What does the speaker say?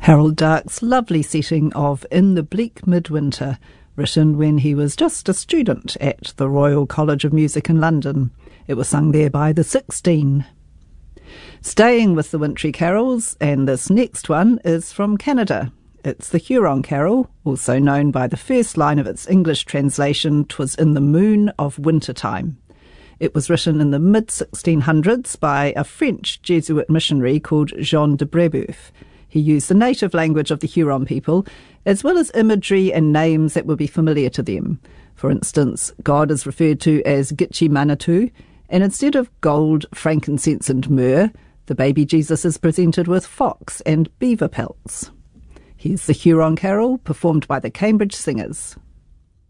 Harold Darke's lovely setting of In the Bleak Midwinter, written when he was just a student at the Royal College of Music in London. It was sung there by the 16. Staying with the wintry carols, and this next one is from Canada. It's the Huron Carol, also known by the first line of its English translation, "'Twas in the moon of wintertime." It was written in the mid-1600s by a French Jesuit missionary called Jean de Brébeuf. He used the native language of the Huron people, as well as imagery and names that would be familiar to them. For instance, God is referred to as Gitche Manitou, and instead of gold, frankincense and myrrh, the baby Jesus is presented with fox and beaver pelts. Here's the Huron Carol, performed by the Cambridge Singers.